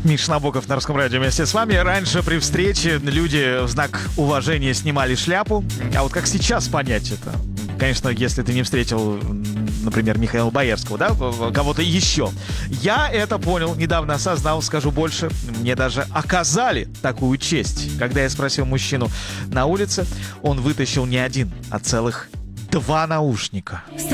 Миша Набоков на Русском радио вместе с вами. Раньше при встрече люди в знак уважения снимали шляпу. А вот как сейчас понять это? Конечно, если ты не встретил, например, Михаила Боярского, да, кого-то еще. Я это понял, недавно осознал, скажу больше. Мне даже оказали такую честь. Когда я спросил мужчину на улице, он вытащил не один, а целых 2 наушника.